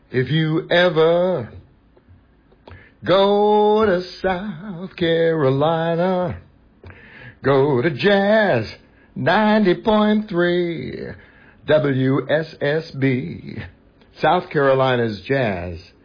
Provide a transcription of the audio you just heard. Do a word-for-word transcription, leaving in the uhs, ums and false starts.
If you ever go to South Carolina, go to Jazz ninety point three W S S B, South Carolina's Jazz